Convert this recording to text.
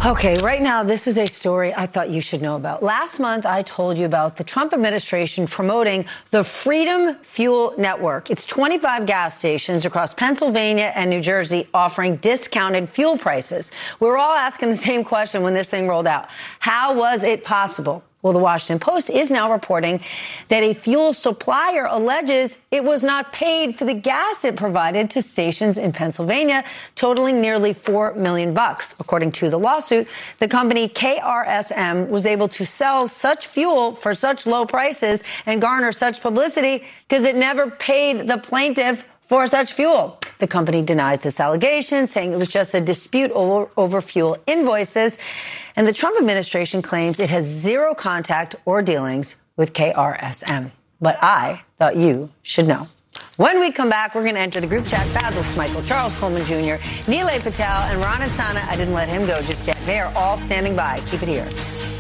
Okay, right now, this is a story I thought you should know about. Last month, I told you about the Trump administration promoting the Freedom Fuel Network. It's 25 gas stations across Pennsylvania and New Jersey offering discounted fuel prices. We were all asking the same question when this thing rolled out. How was it possible? Well, the Washington Post is now reporting that a fuel supplier alleges it was not paid for the gas it provided to stations in Pennsylvania, totaling nearly $4 million. According to the lawsuit, the company KRSM was able to sell such fuel for such low prices and garner such publicity because it never paid the plaintiff for such fuel. The company denies this allegation, saying it was just a dispute over fuel invoices. And the Trump administration claims it has zero contact or dealings with KRSM. But I thought you should know. When we come back, we're going to enter the group chat. Basil Smykel, Charles Coleman Jr., Nilay Patel, and Ron and Sana. I didn't let him go just yet. They are all standing by. Keep it here.